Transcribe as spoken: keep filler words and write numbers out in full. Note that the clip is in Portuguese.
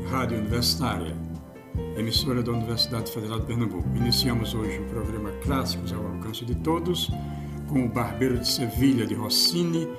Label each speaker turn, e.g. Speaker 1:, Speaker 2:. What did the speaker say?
Speaker 1: Rádio Universitária, emissora da Universidade Federal de Pernambuco. Iniciamos hoje o programa Clássicos ao Alcance de Todos, com o Barbeiro de Sevilha, de Rossini,